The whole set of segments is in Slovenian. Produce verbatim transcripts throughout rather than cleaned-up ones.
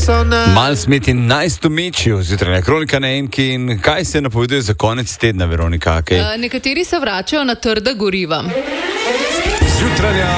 Mal smeti najstomičijo, zjutraj kronika na enki in kaj se napoveduje za konec tedna, Veronika? Okay. Uh, nekateri se vračajo na trda goriva. Zjutranja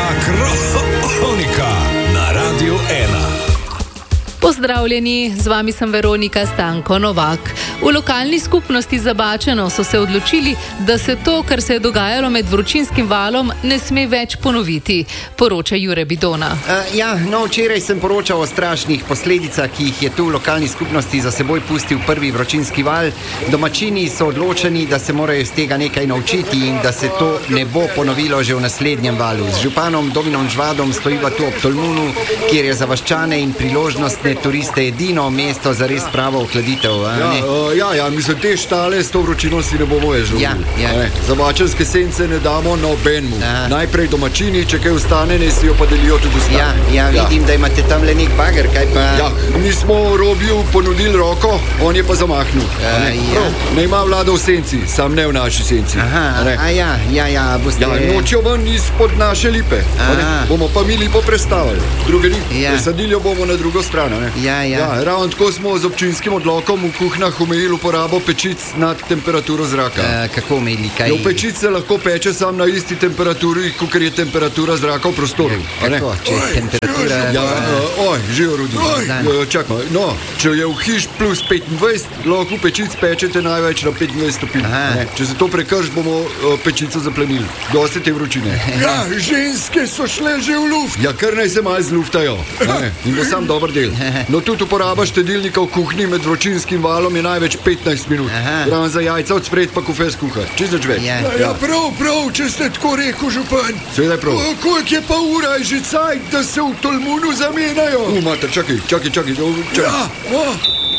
kronika na Radiu ena. Pozdravljeni, z vami sem Veronika Stanko Novak. V lokalni skupnosti Zabačeno so se odločili, da se to, kar se je dogajalo med vročinskim valom, ne sme več ponoviti, poroča Jure Bidona. Uh, ja, no, včeraj sem poročal o strašnih posledicah, ki jih je tu v lokalni skupnosti za seboj pustil prvi vročinski val. Domačini so odločeni, da se morajo iz tega nekaj naučiti in da se to ne bo ponovilo že v naslednjem valu. Z županom Dominom Žvadom stojiva tu ob Tolmunu, kjer je za vaščane in priložnostne turiste edino mesto za res pravo ohladitev. Ja, uh, ja, ja, mislim, te štale s to vročino si ne bomo več želeli. Ja, ja. Zabačenske sence ne damo nobenmu. Najprej domačini, če kaj ostane, ne si jo pa delijo tudi ostane. Ja, ja, vidim, ja. Da imate tam le nek bager, kaj pa... Ja, mi smo Robiju ponudili roko, on je pa zamahnil. Uh, ne, ja. ne ima vlada v senci, sam ne v naši senci. Aha, a ja, ja, ja, boste... Ja, nočijo ven izpod naše lipe. Bomo pa mi lipo prestavili. Druge ni, ja. Presadili jo bomo na drugo stran. Ne? Ja, ja. Ja, ravno tako smo z občinskim odlokom v kuhnah omejili uporabo pečic nad temperaturo zraka. Uh, kako omejili? Kaj... Ja, v pečic se lahko peče sam na isti temperaturi, kot je temperatura zraka v prostoru. Ja, kako? Če je temperatura... Ja, uh, oj, živo Rudi. Uh, čakaj, no, če je v hiš plus petindvajset, lahko v pečic pečete največ na petindvajset stopinj. Če se to prekrš, bomo uh, pečico zaplenili. Dosti te vročine. Ja, ženske so šle že v luft. Ja, kar naj se malo zluftajo. Ne, in bo sam dober del. No, tudi uporaba štedilnika v kuhinji med vročinskim valom je največ petnajst minut. Ravno za jajca od spred pa kofe skuha. Čez več več. Ja. Ja, ja, prav, prav, če ste tako rekel, župan. Seveda je prav. O, koliko je pa ura, je že cajt, da se v Tolmunu zamenjajo. U, mater, čakaj, čakaj, čakaj. čakaj. Ja, o.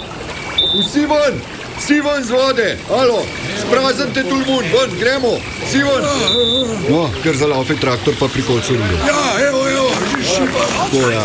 Vsi ven, vsi ven z vode. Alo, spraznite Tolmun, ven, gremo. Vsi ven. No, ker zalaufe traktor pa pri kolcu rude. Ja, evo, evo, že šiva. To ja.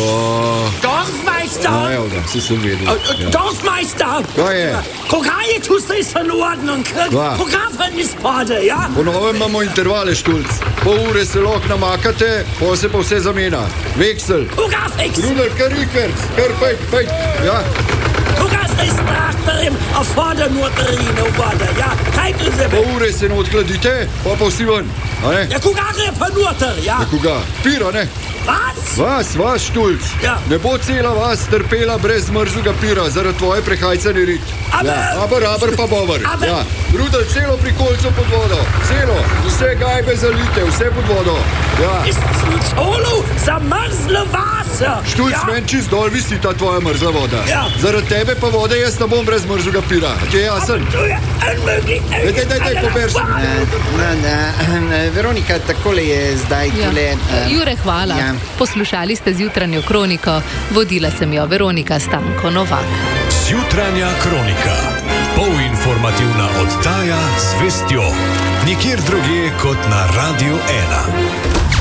Dorfmeister! Ah, evo ga, si sem vedel. Ja. Dorfmeister! Kaj je? Koga je tu se in ordnung? Koga van iz pade, ja? Po novem imamo intervale, Štulc. Pol ure se lahko namakate, pol se pa vse zamena. Veksel. Koga veksel? Rudel, kar rikverc, kar pejt, pejt. Ja. Koga ste iz traktorjem, a vode noter in v vode, ja? Kajte se be? Pol ure se ne odkladite, pa pa vsi ven. Ja, koga gre pa noter, ja? Ja, koga? Pira, ne? Vas? Vas, vas, Štulc. Ja. Ne bo cela vas trpela brez mrzlega pira, zaradi tvoje prehajcane rit. Aber, ja. aber, aber pa bover. Aber. Ja. Rudel, celo pri kolcu pod vodo. Celo, vse gajbe zalite, vse pod vodo. Ja. Ist colo za mrzlo vas. Štulc, ja. Men čist dol visi ta tvoja mrzla voda. Ja. Zaradi tebe pa vode jaz ne bom brez mrzlega pira. Ti je jasen? Dej, dej, dej, dej, pober se. Veronika, takole je zdaj ja. tule... Uh, Jure, hvala. Ja. Poslušali ste zjutranjo kroniko, vodila sem jo Veronika Stanko Novak. Zjutranja kronika, polinformativna oddaja z vestjo, nikjer drugje kot na Radiu ena.